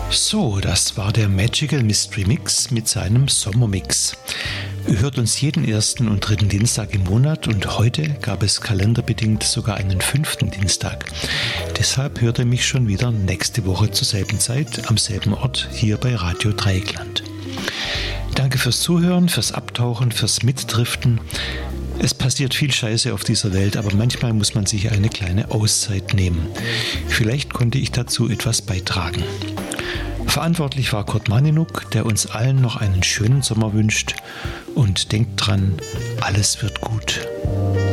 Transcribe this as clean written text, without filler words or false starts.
So, das war der Magical Mystery Mix mit seinem Sommermix. Ihr hört uns jeden ersten und dritten Dienstag im Monat und heute gab es kalenderbedingt sogar einen 5. Dienstag. Deshalb hört ihr mich schon wieder nächste Woche zur selben Zeit am selben Ort hier bei Radio Dreieckland. Danke fürs Zuhören, fürs Abtauchen, fürs Mitdriften. Es passiert viel Scheiße auf dieser Welt, aber manchmal muss man sich eine kleine Auszeit nehmen. Vielleicht konnte ich dazu etwas beitragen. Verantwortlich war Kurt Maninuk, der uns allen noch einen schönen Sommer wünscht. Und denkt dran, alles wird gut.